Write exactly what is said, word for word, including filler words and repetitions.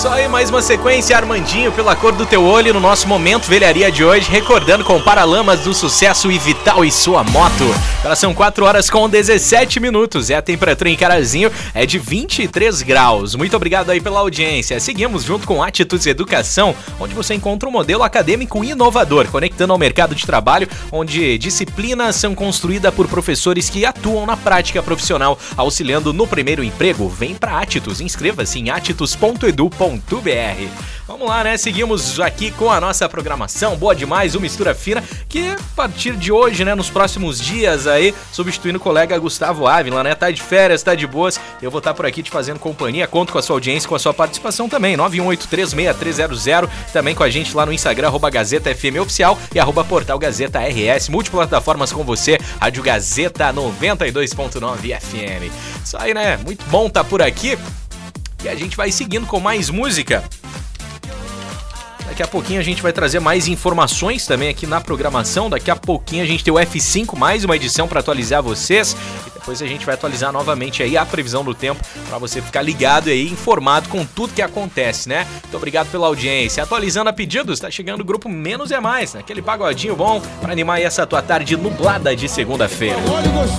Só aí mais uma sequência, Armandinho, Pela Cor do Teu Olho, no nosso Momento Velharia de hoje, recordando com Paralamas do Sucesso e Vital e Sua Moto. Elas são quatro horas com dezessete minutos e a temperatura em Carazinho é de vinte e três graus. Muito obrigado aí pela audiência. Seguimos junto com Atitudes Educação, onde você encontra um modelo acadêmico inovador, conectando ao mercado de trabalho, onde disciplinas são construídas por professores que atuam na prática profissional, auxiliando no primeiro emprego. Vem pra Atitus, inscreva-se em atitus ponto edu ponto br. Vamos lá, né? Seguimos aqui com a nossa programação. Boa demais, o Mistura Fina, que a partir de hoje, né, nos próximos dias aí, substituindo o colega Gustavo Ávila, né? Tá de férias, tá de boas. Eu vou estar por aqui te fazendo companhia. Conto com a sua audiência, com a sua participação também. nove um oito três seis três zero zero. Também com a gente lá no Instagram, arroba Gazeta F M Oficial e arroba Portal Gazeta R S. Multiplataformas com você, Rádio Gazeta noventa e dois ponto nove F M. Isso aí, né? Muito bom tá por aqui. E a gente vai seguindo com mais música. Daqui a pouquinho a gente vai trazer mais informações também aqui na programação. Daqui a pouquinho a gente tem o F cinco, mais uma edição para atualizar vocês. E depois a gente vai atualizar novamente aí a previsão do tempo para você ficar ligado aí, informado com tudo que acontece, né? Muito obrigado pela audiência. Atualizando a pedidos, tá chegando o grupo Menos é Mais, né? Aquele pagodinho bom para animar aí essa tua tarde nublada de segunda-feira.